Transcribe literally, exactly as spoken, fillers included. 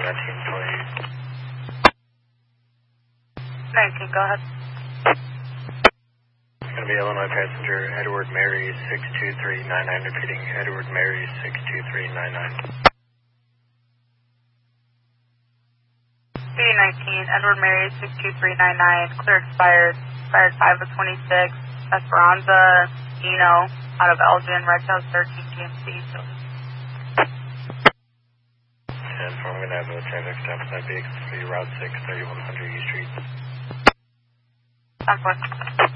nineteen twenty. nineteen, go ahead. It's going to be Illinois passenger Edward Mary six two three nine nine, repeating Edward Mary six two three nine nine. B nineteen, Edward Mary six two three nine nine, clear expired, expired five of twenty-six, Esperanza, Eno, out of Elgin, Red House thirteen G M C. So. ten four, I'm going to have a traffic stop on that vehicle. It's going to be Route six, thirty-one hundred E Street. ten four.